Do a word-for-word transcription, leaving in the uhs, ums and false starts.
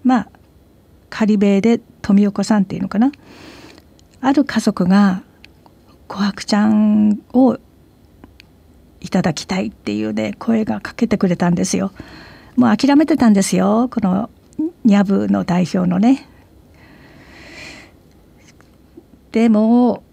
まあ仮米で富岡さんっていうのかな、ある家族が琥珀ちゃんをいただきたいっていうね声がかけてくれたんですよ。もう諦めてたんですよ、このニャブの代表のね。でも